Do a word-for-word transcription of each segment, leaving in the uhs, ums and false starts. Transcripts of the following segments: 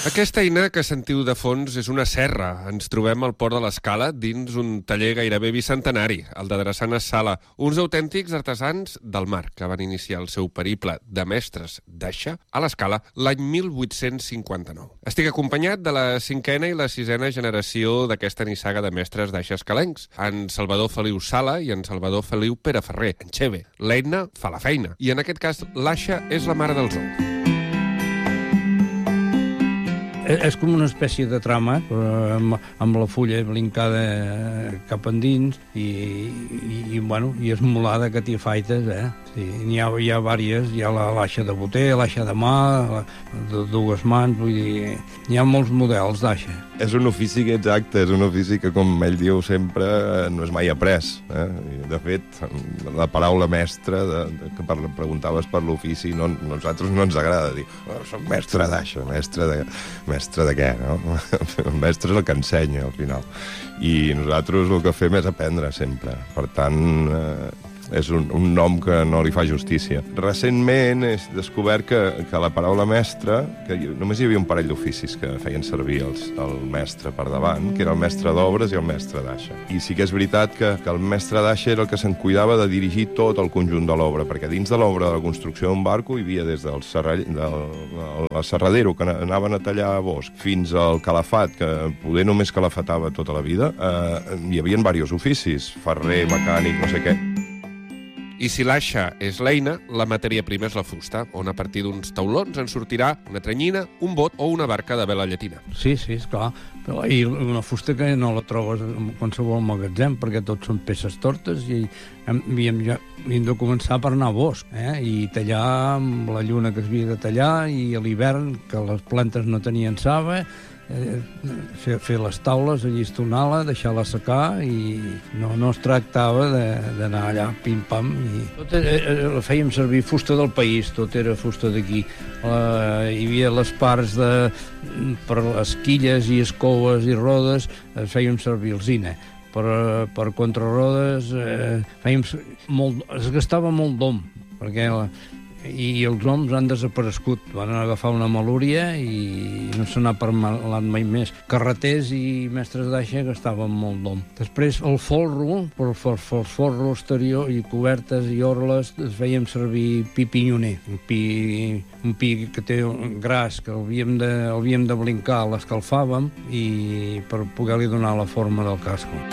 Aquesta eina que sentiu de fons és una serra. Ens trobem al Port de l'Escala dins un taller gairebé bicentenari, el de Drassanes Sala, uns autèntics artesans del mar que van iniciar el seu periple de mestres d'aixa a l'Escala l'any mil vuit-cents cinquanta-nou. Estic acompanyat de la cinquena i la sisena generació d'aquesta nissaga de mestres d'aixa escalencs, en Salvador Feliu Sala i en Salvador Feliu Pereferrer, en Xeve. L'eina fa la feina i en aquest cas l'aixa és la mare dels ous. És com una espècie de trama, amb, amb la fulla blincada cap endins i, i, i, bueno, i esmolada que t'hi faites, eh? Sí, n'hi ha, hi ha diverses, hi ha l'aixa de boter, l'aixa de mà, la, de dues mans, vull dir, hi ha molts models d'aixa. És un ofici que, exacte, és un ofici que, com ell diu sempre, no és mai après. Eh? De fet, la paraula mestre, de, de, que preguntaves per l'ofici, no, nosaltres no ens agrada dir oh, soc mestre d'aixa, mestre de, mestre de què, no? El mestre és el que ensenya, al final. I nosaltres el que fem és aprendre, sempre. Per tant, eh, és un, un nom que no li fa justícia. Recentment he descobert que, que la paraula mestre, que només hi havia un parell d'oficis que feien servir els, el mestre per davant, que era el mestre d'obres i el mestre d'aixa. I sí que és veritat que, que el mestre d'aixa era el que se'n cuidava de dirigir tot el conjunt de l'obra, perquè dins de l'obra de la construcció d'un barco hi havia des del, serrall, del el serradero, que anaven a tallar bosc, fins al calafat, que poder només calafatava tota la vida, eh, hi havia diversos oficis, ferrer, mecànic, no sé què. I si l'aixa és l'eina, la matèria prima és la fusta, on a partir d'uns taulons en sortirà una tranyina, un bot o una barca de vela llatina. Sí, sí, esclar. Però, i una fusta que no la trobes en qualsevol magatzem, perquè tot són peces tortes i hem, hem, hem de començar per anar a bosc, eh? I tallar amb la lluna que es havia de tallar, i a l'hivern, que les plantes no tenien saba, eh, fer, fer les taules, allistonar-la, deixar-la secar, i no, no es tractava d'anar allà pim-pam. I tot era, fèiem servir fusta del país, tot era fusta d'aquí. Hi havia les parts de, per les quilles i escoves i rodes, fèiem servir alzina. Per, per contrarrodes eh, fèiem molt, es gastava molt d'om, perquè la, i els oms han desaparegut. Van agafar una malúria i no se n'ha parlat mai més. Carreters i mestres d'aixa gastaven molt d'om. Després el folro, per el folro exterior i cobertes i orles, es fèiem servir pi pinyoner, un pi, un pi que té un gras, que l'havíem de, l'havíem de blincar, l'escalfàvem i per poder-li donar la forma del casco.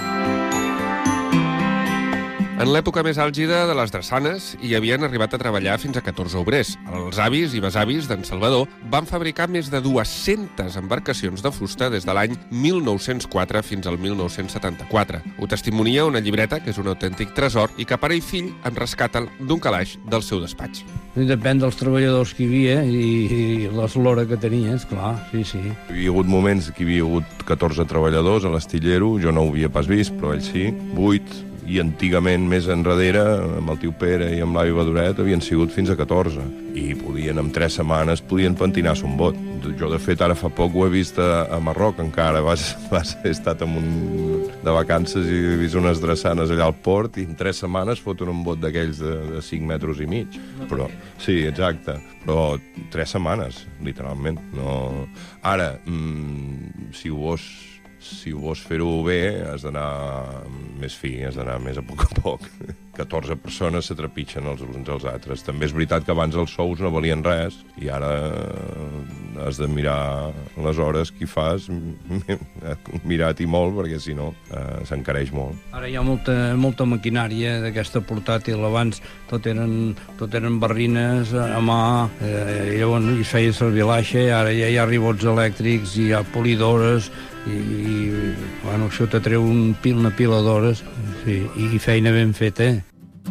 En l'època més àlgida de les drassanes hi havien arribat a treballar fins a catorze obrers. Els avis i besavis d'en Salvador van fabricar més de dues-centes embarcacions de fusta des de l'any mil nou-cents quatre fins al mil nou-cents setanta-quatre. Ho testimonia una llibreta que és un autèntic tresor i que pare i fill en rescaten d'un calaix del seu despatx. Depèn dels treballadors que hi havia i l'eslora que tenies, clar, sí, sí. Hi havia hagut moments que hi havia hagut catorze treballadors a l'astillero, jo no ho havia pas vist, però ell sí, vuit, i antigament, més enrere, amb el tio Pere i amb l'avi Badoret, havien sigut fins a catorze. I podien, en tres setmanes, podien pentinar-se un bot. Jo, de fet, ara fa poc ho he vist a, a Marroc, encara. Vas, vas, he estat en un, de vacances i he vist unes drassanes allà al port i en tres setmanes foten un bot d'aquells de, de cinc metres i mig. Però, sí, exacte. Però tres setmanes, literalment. No... Ara, mmm, si ho vols... Si vols fer-ho bé, has d'anar més fi, has d'anar més a poc a poc. catorze persones se trepitgen els uns als altres. També és veritat que abans els sous no valien res i ara has de mirar les hores que hi fas, mirar-t'hi molt, perquè si no eh, s'encareix molt. Ara hi ha molta, molta maquinària d'aquesta portàtil. Abans tot eren, tot eren barrines a mà, eh, i llavors hi feia servir l'aixa, i ara ja hi ha ribots elèctrics, hi ha polidores, i, i bueno, això te treu un pil, una pila d'hores, sí, i feina ben feta, eh?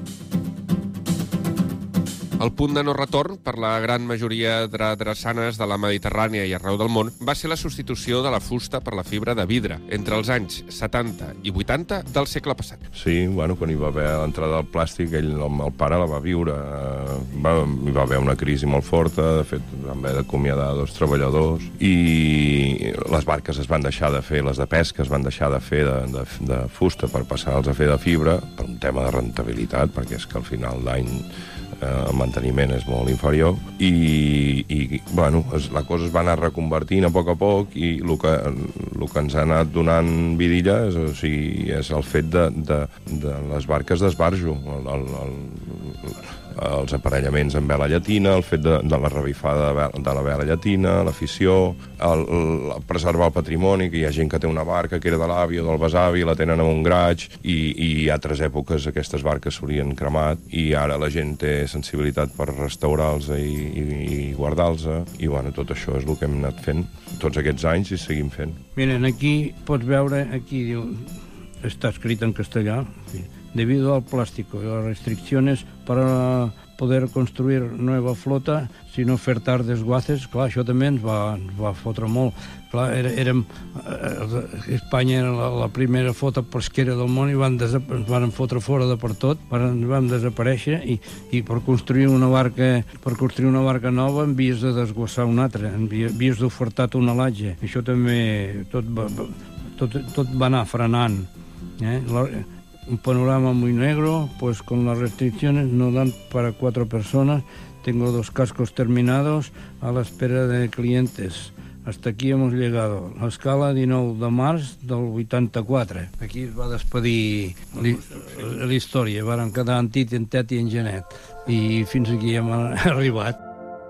El punt de no retorn per la gran majoria de drassanes de la Mediterrània i arreu del món va ser la substitució de la fusta per la fibra de vidre entre els anys setanta i vuitanta del segle passat. Sí, bueno, quan hi va haver l'entrada del plàstic, ell, el, el pare la va viure. Va, hi va haver una crisi molt forta, de fet, van haver d'acomiadar dos treballadors i les barques es van deixar de fer, les de pesca es van deixar de fer de, de, de fusta per passar-los a fer de fibra per un tema de rentabilitat, perquè és que al final d'any el manteniment és molt inferior, i, i bueno, es, la cosa es va anar reconvertint a poc a poc, i el que, el que ens ha anat donant vidilla és, o sigui, és el fet de, de, de les barques d'esbarjo, el, el, el, els aparellaments en vela llatina, el fet de, de la revifada de, de la vela llatina, l'afició, el, el, preservar el patrimoni, que hi ha gent que té una barca que era de l'avi o del besavi, la tenen en un graig, i, i a altres èpoques aquestes barques s'haurien cremat, i ara la gent té sensibilitat per restaurar-los i, i, i guardar-los, i bueno, tot això és el que hem anat fent tots aquests anys i seguim fent. Miren, aquí pots veure, aquí diu, està escrit en castellà, debido al plástico y las restricciones para poder construir nueva flota sin ofertar desguaces, clar, això també ens va, ens va fotre molt. Clar, érem, eh, Espanya era la, la primera flota pesquera del món i van ens van fotre fora de per tot, van, van desaparèixer, i, i per construir una barca per construir una barca nova envies de desguassar una altra, envies d'ofertar tonelatge. Això també tot va, tot, tot va anar frenant. Eh? La, un panorama muy negro, pues con las restricciones no dan para cuatro personas. Tengo dos cascos terminados a la espera de clientes. Hasta aquí hemos llegado. L'escala dinou de març del vuitanta-quatre. Aquí es va despedir la història. Varen quedar en Tit, en Tet i en Genet. I fins aquí hem arribat.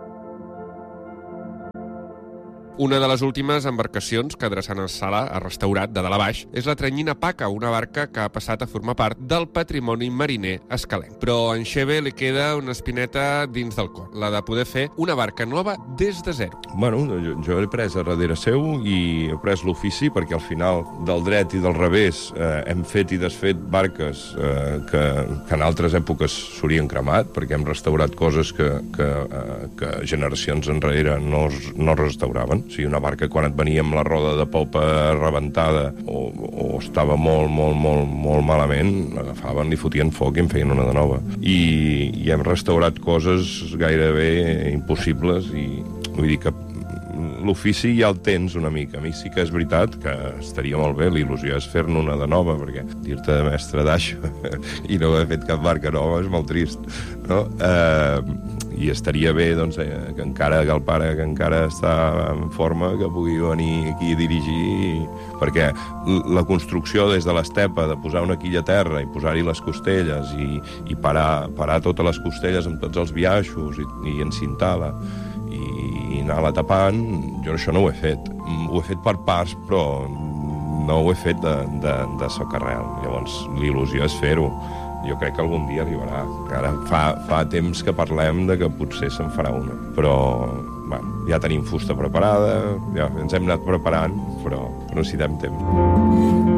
Una de les últimes embarcacions que Drassanes Sala ha restaurat de dalt a baix és la Tranyina Paca, una barca que ha passat a formar part del patrimoni mariner escalenc. Però a en Xeve li queda una espineta dins del cor, la de poder fer una barca nova des de zero. Bueno, jo, jo he pres a darrere seu i he pres l'ofici perquè al final del dret i del revés eh, hem fet i desfet barques eh, que, que en altres èpoques s'haurien cremat, perquè hem restaurat coses que, que, eh, que generacions enrere no, no restauraven. O sigui, una barca, quan et venia amb la roda de popa rebentada o, o estava molt, molt, molt, molt malament, l'agafaven, li fotien foc i en feien una de nova. I, i hem restaurat coses gairebé impossibles, i vull dir que l'ofici ja el tens una mica. A mi sí que és veritat que estaria molt bé, l'il·lusió és fer-ne una de nova, perquè dir-te de mestre d'això i no haver fet cap barca nova és molt trist, no? Eh, i estaria bé, doncs, eh, que encara que el pare que encara està en forma, que pugui venir aquí a dirigir, perquè la construcció des de l'estepa, de posar una quilla a terra i posar-hi les costelles i, i parar, parar totes les costelles amb tots els biaixos i, i encintar-la i, i anar-la tapant, jo això no ho he fet. Ho he fet per parts, però no ho he fet de, de, de socarrel. Llavors, l'il·lusió és fer-ho. Jo crec que algun dia arribarà. Ara fa, fa temps que parlem de que potser se'n farà una. Però, bueno, ja tenim fusta preparada, ja ens hem anat preparant, però necessitem temps.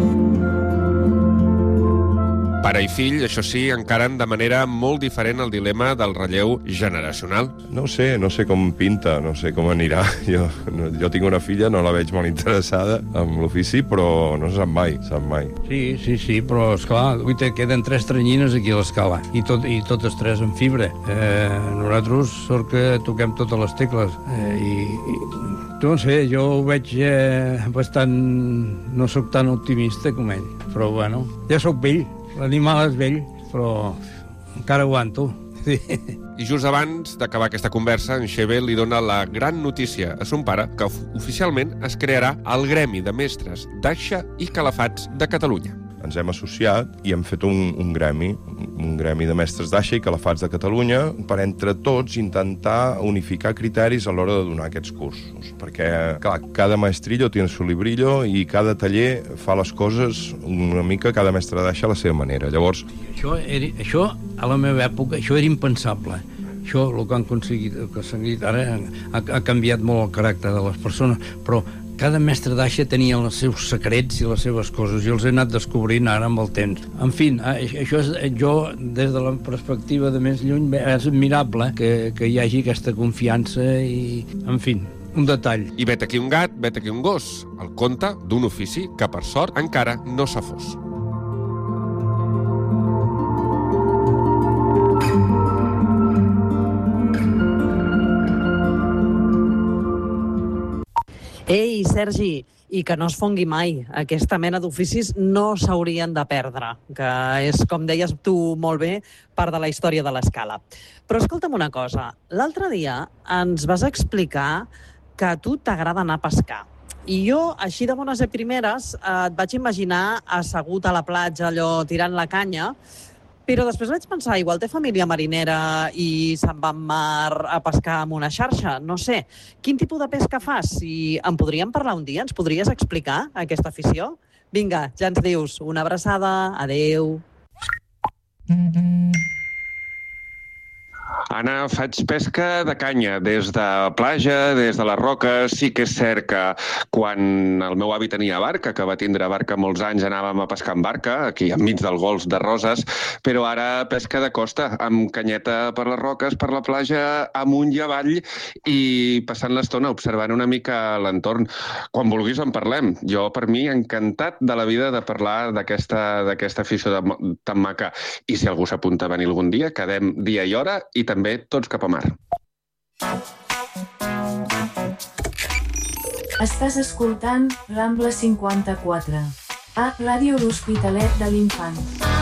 Pare i fill, això sí, encaren de manera molt diferent el dilema del relleu generacional. No sé, no sé com pinta, no sé com anirà. Jo, no, jo tinc una filla, no la veig molt interessada en l'ofici, però no se sap mai, sap mai. Sí, sí, sí, però esclar, avui te queden tres tranyines aquí a l'escala, i, tot, i totes tres en fibra. Eh, nosaltres, sort que toquem totes les tecles, eh, i, i no sé, jo ho veig eh, bastant... No sóc tan optimista com ell, però bueno, ja sóc vell. L'animal és vell, però encara aguanto. Sí. I just abans d'acabar aquesta conversa, en Xeve li dona la gran notícia a son pare que oficialment es crearà el Gremi de Mestres d'Aixa i Calafats de Catalunya. Ens hem associat i hem fet un, un gremi, un gremi de mestres d'Aixa i Calafats de Catalunya, per entre tots intentar unificar criteris a l'hora de donar aquests cursos. Perquè, clar, cada maestrillo tiene su librillo i cada taller fa les coses una mica, cada mestre d'Aixa a la seva manera. Llavors... Això, era, això, a la meva època, això era impensable. Això, el que han aconseguit, el que s'ha dit ara, ha, ha canviat molt el caràcter de les persones, però cada mestre d'Aixa tenia els seus secrets i les seves coses, i els he anat descobrint ara amb el temps. En fi, això és, jo, des de la perspectiva de més lluny, és admirable que, que hi hagi aquesta confiança i, en fi, un detall. I vet aquí un gat, vet aquí un gos, el conte d'un ofici que, per sort, encara no s'ha fos. Ei, Sergi, i que no es fongui mai. Aquesta mena d'oficis no s'haurien de perdre, que és, com deies tu molt bé, part de la història de l'escala. Però escolta'm una cosa, l'altre dia ens vas explicar que a tu t'agrada anar a pescar. I jo, així de bones a primeres, eh, et vaig imaginar assegut a la platja, allò tirant la canya, però després vaig pensar, igual té família marinera i se'n va en mar a pescar amb una xarxa. No sé, quin tipus de pesca fas? Si en podríem parlar un dia, ens podries explicar aquesta afició? Vinga, ja ens dius. Una abraçada, adeu. Anna, faig pesca de canya, des de platja, des de les roques. Sí que és cert que quan el meu avi tenia barca, que va tindre barca molts anys, anàvem a pescar amb barca, aquí enmig del golf de Roses, però ara pesca de costa, amb canyeta per les roques, per la platja, amunt i avall, i passant l'estona observant una mica l'entorn. Quan vulguis en parlem. Jo, per mi, encantat de la vida de parlar d'aquesta d'aquesta afició de, tan maca. I si algú s'apunta a venir algun dia, quedem dia i hora i també tots cap a mar. Estàs escoltant Rambla cinquanta-quatre, a Ràdio L'Hospitalet de l'Infant.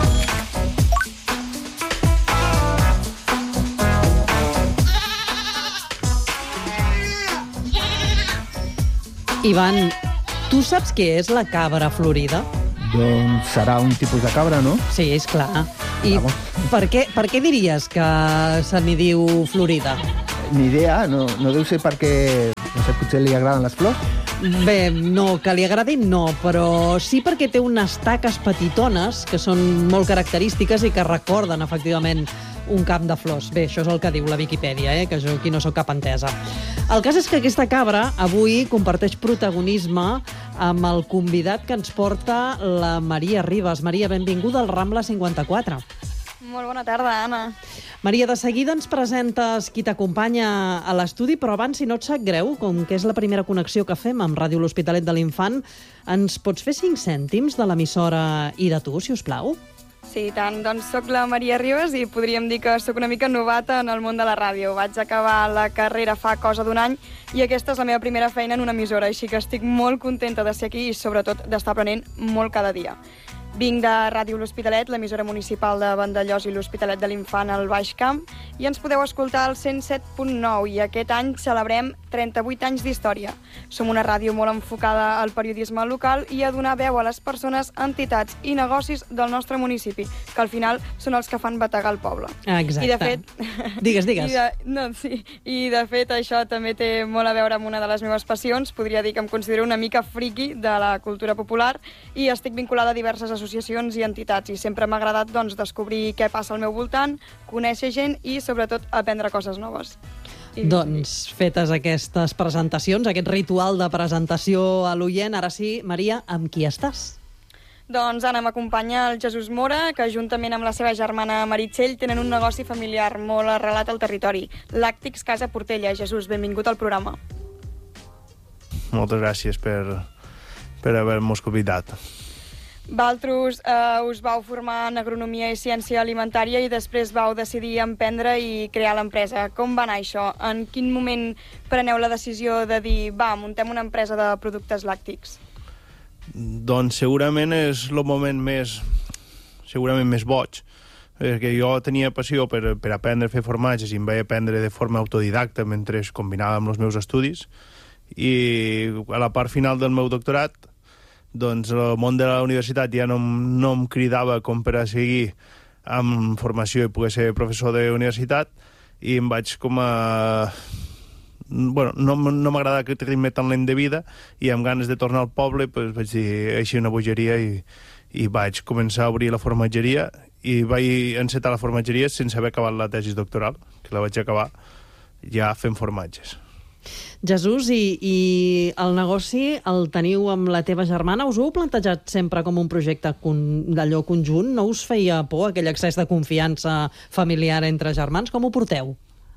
Ivan, tu saps què és la cabra florida? Doncs serà un tipus de cabra, no? Sí, és clar. I per què, per què diries que se n'hi diu florida? Ni idea, no, no deu ser perquè, no sé, potser li agraden les flors? Bé, no, que li agradin no, però sí perquè té unes taques petitones que són molt característiques i que recorden, efectivament, un camp de flors. Bé, això és el que diu la Viquipèdia, eh? Que jo aquí no sóc cap entesa. El cas és que aquesta cabra avui comparteix protagonisme amb el convidat que ens porta la Maria Ribas. Maria, benvinguda al Rambla cinquanta-quatre. Molt bona tarda, Anna. Maria, de seguida ens presentes qui t'acompanya a l'estudi, però abans, si no et sap greu, com que és la primera connexió que fem amb Ràdio L'Hospitalet de l'Infant, ens pots fer cinc cèntims de l'emissora i de tu, si us plau? Sí, tant. Doncs soc la Maria Ribas i podríem dir que sóc una mica novata en el món de la ràdio. Vaig acabar la carrera fa cosa d'un any i aquesta és la meva primera feina en una emissora, així que estic molt contenta de ser aquí i sobretot d'estar aprenent molt cada dia. Vinc de Ràdio L'Hospitalet, l'emissora municipal de Vandellòs i l'Hospitalet de l'Infant al Baix Camp, i ens podeu escoltar al cent set punt nou, i aquest any celebrem trenta-vuit anys d'història. Som una ràdio molt enfocada al periodisme local i a donar veu a les persones, entitats i negocis del nostre municipi, que al final són els que fan bategar el poble. Exacte. I de fet... Digues, digues. I de, no, sí. I de fet això també té molt a veure amb una de les meves passions. Podria dir que em considero una mica friki de la cultura popular i estic vinculada a diverses associacions i entitats i sempre m'ha agradat doncs, descobrir què passa al meu voltant, conèixer gent i sobretot aprendre coses noves. I... Doncs fetes aquestes presentacions, aquest ritual de presentació a l'oient, ara sí, Maria, amb qui estàs? Doncs Anna, m'acompanya el Jesús Mora, que juntament amb la seva germana Meritxell tenen un negoci familiar molt arrelat al territori, Làctics Casa Portella. Jesús, benvingut al programa. Moltes gràcies per, per haver-nos convidat. Valtros eh, us vau formar en Agronomia i Ciència Alimentària i després vau decidir emprendre i crear l'empresa. Com va anar això? En quin moment preneu la decisió de dir va, muntem una empresa de productes làctics? Doncs segurament és el moment més, segurament més boig, perquè jo tenia passió per, per aprendre a fer formatges i em vaig aprendre de forma autodidacta mentre combinava amb els meus estudis, i a la part final del meu doctorat doncs el món de la universitat ja no, no em cridava com per a seguir amb formació i poder ser professor de universitat, i em vaig com a... Bueno, no, no m'agrada aquest ritme tan lent de vida i amb ganes de tornar al poble pues, vaig dir així una bogeria i, i vaig començar a obrir la formatgeria i vaig encetar la formatgeria sense haver acabat la tesi doctoral, que la vaig acabar ja fent formatges. Jesús, i, i el negoci el teniu amb la teva germana? Us ho heu plantejat sempre com un projecte con, d'allò conjunt? No us feia por aquell excés de confiança familiar entre germans? Com ho porteu?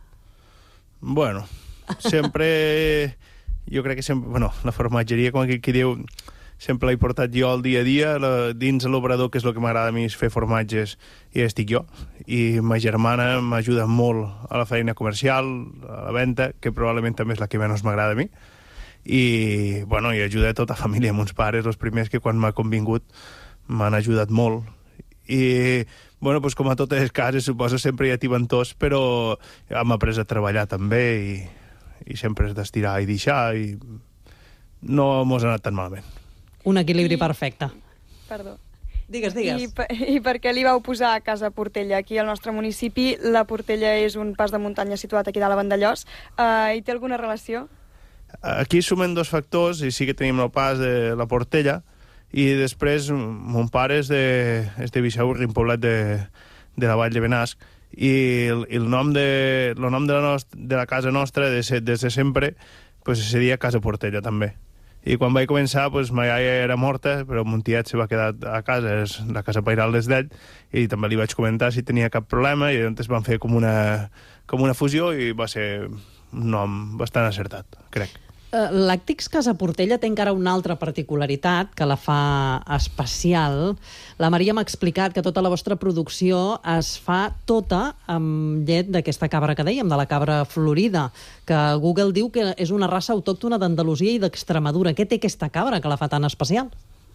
Bueno, sempre... Jo crec que sempre... Bueno, la formatgeria, com aquí qui diu, sempre l'he portat jo al dia a dia, la, dins l'obrador, que és el que m'agrada a mi, és fer formatges, i estic jo. I ma germana m'ajuda molt a la feina comercial, a la venda, que probablement també és la que menys m'agrada a mi. i, bueno, i ajuda a tota la família, mons pares, els primers que quan m'ha convingut m'han ajudat molt. I, bueno, doncs com a totes les cases, suposo sempre hi ha tibantors, però hem après a treballar també i, i sempre és d'estirar i deixar i no mos ha anat tan malament. Un equilibri I... perfecte. Perdó. Digues, digues. I, per, I per què li vau posar a Casa Portella? Aquí al nostre municipi, la Portella és un pas de muntanya situat aquí dalt a Vandellòs. Uh, hi té alguna relació? Aquí sumen dos factors, i sí que tenim el pas de la Portella, i després mon pare és de, és de Visaurri, un poblet de, de la Vall de Benasc, i el, el nom de, el nom de, la, nost, de la casa nostra, de, des de sempre, pues, seria Casa Portella, també. I quan vaig començar, pues, ma iaia era morta, però mon tiet se va quedar a casa, és la casa pairal des d'ell, i també li vaig comentar si tenia cap problema, i llavors van fer com una, com una fusió, i va ser un nom bastant acertat, crec. Làctics Casa Portella té encara una altra particularitat que la fa especial. La Maria m'ha explicat que tota la vostra producció es fa tota amb llet d'aquesta cabra que dèiem, de la cabra florida, que Google diu que és una raça autòctona d'Andalusia i d'Extremadura. Què té aquesta cabra que la fa tan especial?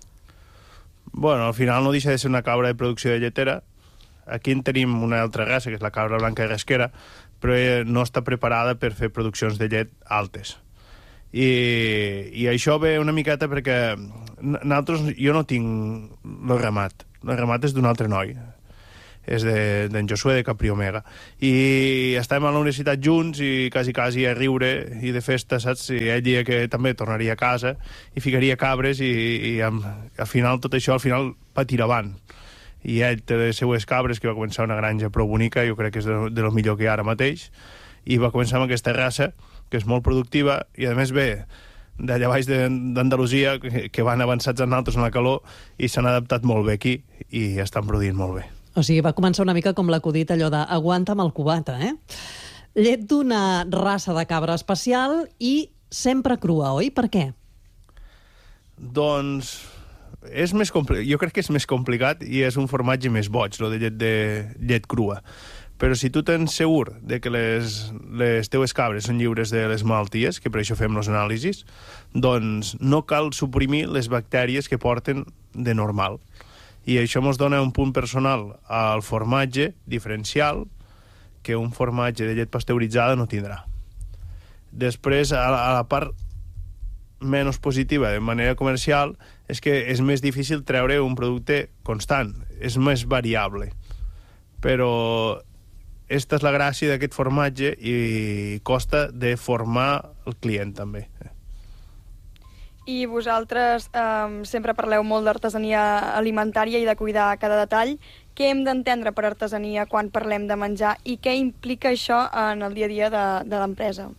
Bueno, al final no deixa de ser una cabra de producció de lletera. Aquí en tenim una altra raça, que és la cabra blanca i rasquera, però no està preparada per fer produccions de llet altes. I, i això ve una miqueta perquè nosaltres, jo no tinc el ramat, el ramat és d'un altre noi, és d'en de, Josué de Capriomega, i estem a la universitat junts i quasi quasi a riure i de festa, saps? I ell dia que també tornaria a casa i ficaria cabres i, i amb, al final tot això al final va tirar avant. I ell té les seues cabres, que va començar una granja prou bonica, jo crec que és de, de lo millor que hi ha ara mateix, i va començar amb aquesta raça que és molt productiva, i a més ve d'allà baix d'Andalusia, que, que van avançats en altres en la calor, i s'han adaptat molt bé aquí, i estan produint molt bé. O sigui, va començar una mica com l'acudit allò de aguanta'm el cubata, eh? Llet d'una raça de cabra especial i sempre crua, oi? Per què? Doncs és més compli... jo crec que és més complicat i és un formatge més boig, lo de llet, de llet crua. Però si tu tens segur de que les, les teues cabres són lliures de les malalties, que per això fem les anàlisis, doncs no cal suprimir les bactèries que porten de normal. I això ens dona un punt personal al formatge diferencial que un formatge de llet pasteuritzada no tindrà. Després, a la, a la part menys positiva de manera comercial, és que és més difícil treure un producte constant, és més variable. Però esta és la gràcia d'aquest formatge i costa de formar el client també. I vosaltres eh, sempre parleu molt d'artesania alimentària i de cuidar cada detall. Què hem d'entendre per artesania quan parlem de menjar i què implica això en el dia a dia de, de l'empresa?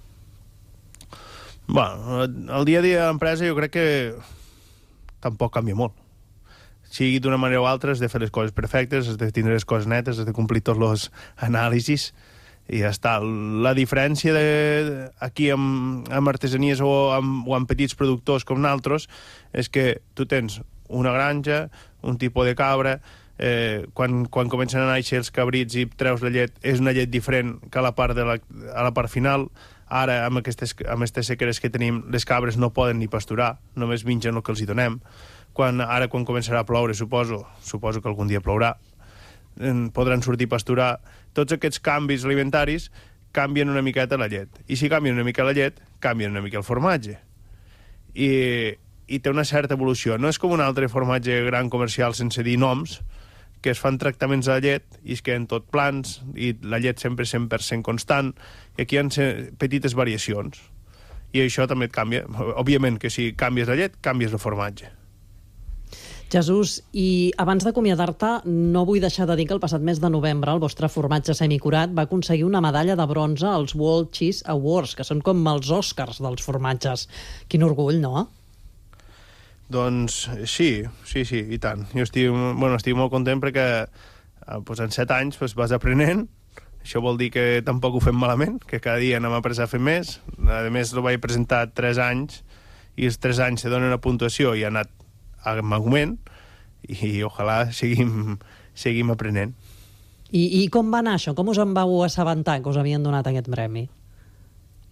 Bueno, el dia a dia de l'empresa jo crec que tampoc canvia molt. Sigui d'una manera o altra, has de fer les coses perfectes, has de tindre les coses netes, has de complir tots els anàlisis i ja està. La diferència de, aquí amb, amb artesanies o amb, o amb petits productors com nosaltres és que tu tens una granja, un tipus de cabra, eh, quan, quan comencen a néixer els cabrits i treus la llet, és una llet diferent que a la part, de la, a la part final. Ara, amb aquestes, amb aquestes sequeres que tenim, les cabres no poden ni pasturar, només mengen el que els hi donem. Quan, ara, quan començarà a ploure, suposo, suposo que algun dia plourà, podran sortir a pasturar. Tots aquests canvis alimentaris canvien una miqueta la llet. I si canvien una mica la llet, canvien una mica el formatge. I, i té una certa evolució. No és com un altre formatge gran comercial sense dir noms, que es fan tractaments a la llet i es queden tot plans i la llet sempre és cent per cent constant, i aquí hi ha petites variacions. I això també et canvia. Òbviament que si canvies la llet, canvies el formatge. Jesús, i abans d'acomiadar-te, no vull deixar de dir que el passat mes de novembre el vostre formatge semicurat va aconseguir una medalla de bronze als World Cheese Awards, que són com els Oscars dels formatges. Quin orgull, no? Doncs sí, sí, sí, i tant. Jo estic, bueno, estic molt content perquè pues, en set anys pues, vas aprenent. Això vol dir que tampoc ho fem malament, que cada dia anem a aprendre a fer més. A més, ho vaig presentar tres anys i els tres anys se donen una puntuació i ha anat amb augment i ojalà seguim, seguim aprenent. I, I com va anar això? Com us en vau assabentar que us havien donat aquest premi?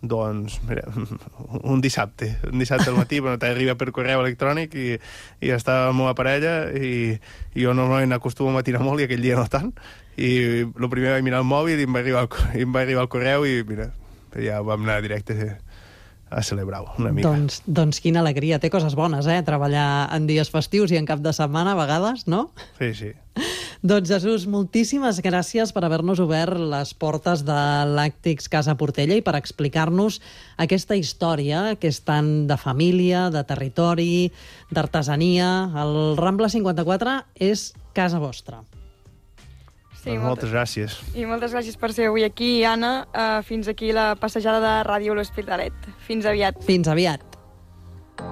Doncs, mira, un dissabte, un dissabte al matí, bueno, t'arriba per correu electrònic i, i està la meva parella i, i jo normalment acostumo a matinar molt i aquell dia no tant, i el primer vaig mirar el mòbil i em va arribar el, i em va arribar el correu i mira, ja vam anar directe a celebrar-ho una mica. Doncs, doncs quina alegria, té coses bones, eh? Treballar en dies festius i en cap de setmana a vegades, no? Sí, sí. Doncs Jesús, moltíssimes gràcies per haver-nos obert les portes de Làctics Casa Portella i per explicar-nos aquesta història que és tant de família, de territori, d'artesania. El Rambla cinquanta-quatre és casa vostra. Sí, doncs moltes gràcies. I moltes gràcies per ser avui aquí, Anna. Uh, fins aquí la passejada de Ràdio L'Hospitalet. Fins aviat. Fins aviat.